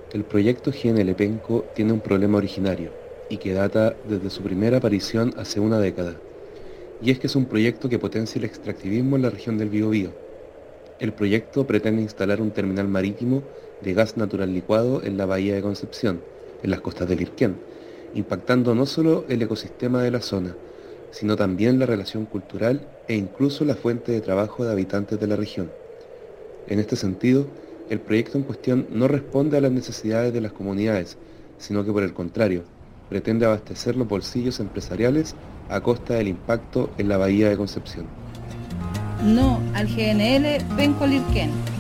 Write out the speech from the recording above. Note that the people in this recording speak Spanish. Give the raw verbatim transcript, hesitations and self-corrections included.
El proyecto G N L Penco tiene un problema originario y que data desde su primera aparición hace una década, y es que es un proyecto que potencia el extractivismo en la región del Biobío. El proyecto pretende instalar un terminal marítimo de gas natural licuado en la bahía de Concepción, en las costas del Irquén, impactando no solo el ecosistema de la zona, sino también la relación cultural e incluso la fuente de trabajo de habitantes de la región. En este sentido, el proyecto en cuestión no responde a las necesidades de las comunidades, sino que por el contrario, pretende abastecer los bolsillos empresariales a costa del impacto en la bahía de Concepción. No al G N L Penco Lirquén.